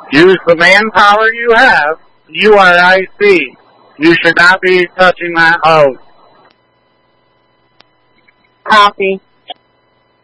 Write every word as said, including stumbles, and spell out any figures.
Use the manpower you have. You are I C. You should not be touching that hose. Copy.